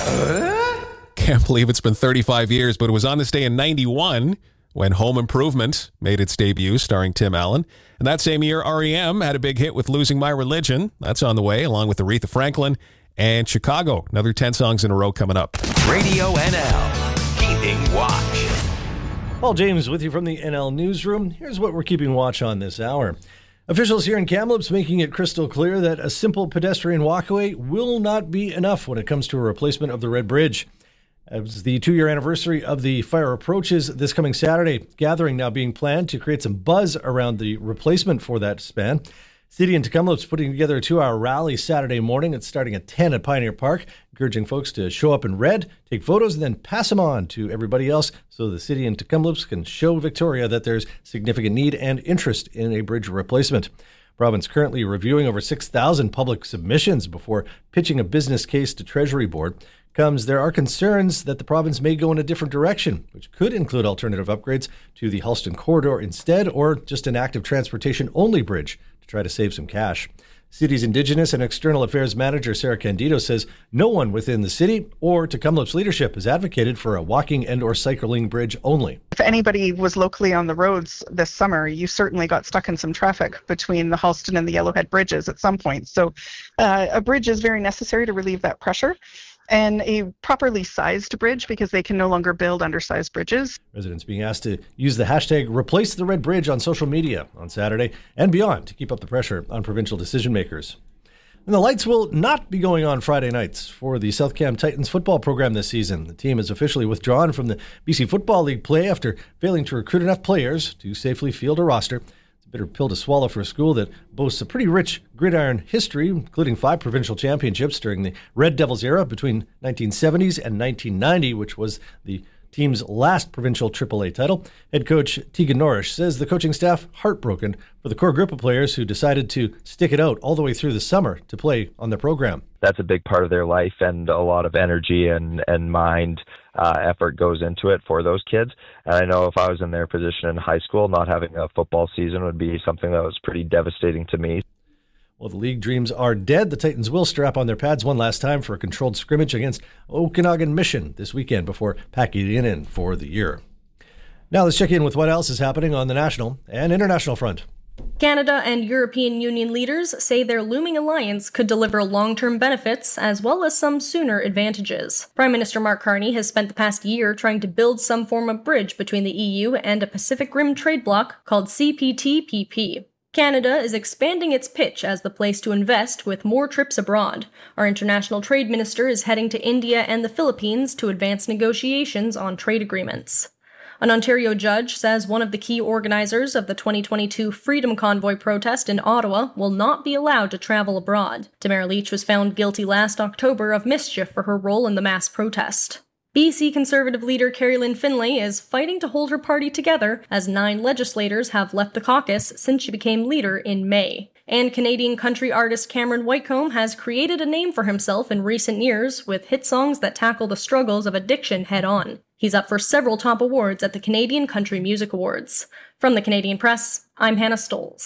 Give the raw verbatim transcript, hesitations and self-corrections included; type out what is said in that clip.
Can't believe it's been thirty-five years, but it was on this day in ninety-one when Home Improvement made its debut, starring Tim Allen. And that same year, R E M had a big hit with Losing My Religion. That's on the way, along with Aretha Franklin and Chicago. Another ten songs in a row coming up. Radio N L, keeping watch. Paul James with you from the N L Newsroom. Here's what we're keeping watch on this hour. Officials here in Kamloops making it crystal clear that a simple pedestrian walkway will not be enough when it comes to a replacement of the Red Bridge. As the two-year anniversary of the fire approaches this coming Saturday, gathering now being planned to create some buzz around the replacement for that span. City and Kamloops putting together a two-hour rally Saturday morning. It's starting at ten at Pioneer Park, encouraging folks to show up in red, take photos, and then pass them on to everybody else so the city and Kamloops can show Victoria that there's significant need and interest in a bridge replacement. Province currently reviewing over six thousand public submissions before pitching a business case to Treasury Board. Comes there are concerns that the province may go in a different direction, which could include alternative upgrades to the Halston Corridor instead, or just an active transportation-only bridge to try to save some cash. City's Indigenous and External Affairs Manager Sarah Candido says no one within the city or to Kamloops leadership has advocated for a walking and or cycling bridge only. If anybody was locally on the roads this summer, you certainly got stuck in some traffic between the Halston and the Yellowhead bridges at some point. So uh, a bridge is very necessary to relieve that pressure. And a properly sized bridge, because they can no longer build undersized bridges. Residents being asked to use the hashtag Replace the Red Bridge on social media on Saturday and beyond to keep up the pressure on provincial decision makers. And the lights will not be going on Friday nights for the South Cam Titans football program this season. The team has officially withdrawn from the B C Football League play after failing to recruit enough players to safely field a roster. Bitter pill to swallow for a school that boasts a pretty rich gridiron history, including five provincial championships during the Red Devils era between nineteen seventies and nineteen ninety, which was the team's last provincial triple A title. Head coach Tegan Norrish says the coaching staff heartbroken for the core group of players who decided to stick it out all the way through the summer to play on their program. That's a big part of their life, and a lot of energy and, and mind uh, effort goes into it for those kids. And I know if I was in their position in high school, not having a football season would be something that was pretty devastating to me. Well, the league dreams are dead. The Titans will strap on their pads one last time for a controlled scrimmage against Okanagan Mission this weekend before packing it in for the year. Now let's check in with what else is happening on the national and international front. Canada and European Union leaders say their looming alliance could deliver long-term benefits as well as some sooner advantages. Prime Minister Mark Carney has spent the past year trying to build some form of bridge between the E U and a Pacific Rim trade bloc called C P T P P. Canada is expanding its pitch as the place to invest with more trips abroad. Our international trade minister is heading to India and the Philippines to advance negotiations on trade agreements. An Ontario judge says one of the key organizers of the twenty twenty-two Freedom Convoy protest in Ottawa will not be allowed to travel abroad. Tamara Leach was found guilty last October of mischief for her role in the mass protest. B C Conservative leader Kerry Lynn Finlay is fighting to hold her party together as nine legislators have left the caucus since she became leader in May. And Canadian country artist Cameron Whitcomb has created a name for himself in recent years with hit songs that tackle the struggles of addiction head-on. He's up for several top awards at the Canadian Country Music Awards. From the Canadian Press, I'm Hannah Stoles.